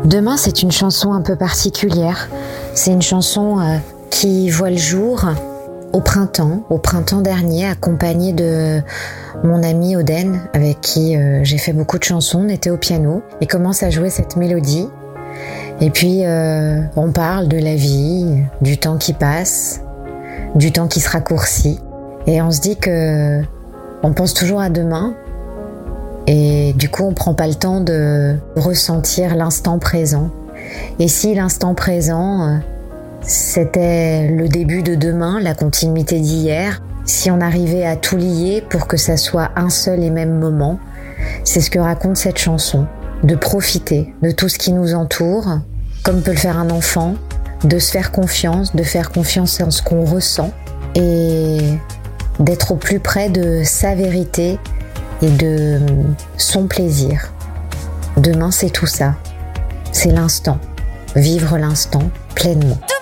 Demain, c'est une chanson un peu particulière. C'est une chanson qui voit le jour au printemps dernier, accompagnée de mon ami Oden, avec qui j'ai fait beaucoup de chansons. On était au piano. Il commence à jouer cette mélodie. Et puis, on parle de la vie, du temps qui passe, du temps qui se raccourcit. Et on se dit que on pense toujours à demain. Et du coup, on prend pas le temps de ressentir l'instant présent. Et si l'instant présent, c'était le début de demain, la continuité d'hier, si on arrivait à tout lier pour que ça soit un seul et même moment, c'est ce que raconte cette chanson. De profiter de tout ce qui nous entoure, comme peut le faire un enfant, de se faire confiance, de faire confiance en ce qu'on ressent et d'être au plus près de sa vérité et de son plaisir. Demain, c'est tout ça. C'est l'instant. Vivre l'instant pleinement.